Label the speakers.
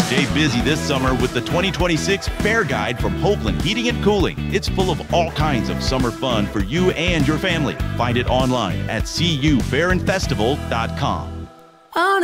Speaker 1: Stay busy this summer with the 2026 Fair Guide from Hopeland Heating and Cooling. It's full of all kinds of summer fun for you and your family. Find it online at cufairandfestival.com.